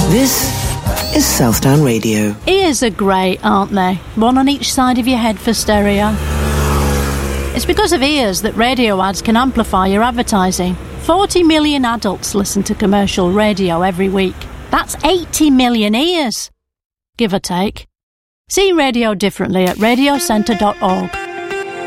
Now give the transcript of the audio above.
This is Southdown Radio. Ears are great, aren't they? One on each side of your head for stereo. It's because of ears that radio ads can amplify your advertising. 40 million adults listen to commercial radio every week. That's 80 million ears, give or take. See radio differently at radiocentre.org.